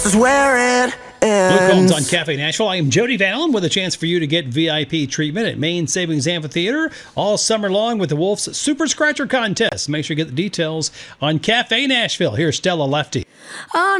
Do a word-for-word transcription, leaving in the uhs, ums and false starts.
is where it Luke Combs ends. on Cafe Nashville. I am Jody Van Allen with a chance for you to get V I P treatment at Maine Savings Amphitheater all summer long with the Wolf's Super Scratcher Contest. Make sure you get the details on Cafe Nashville. Here's Stella Lefty. Oh,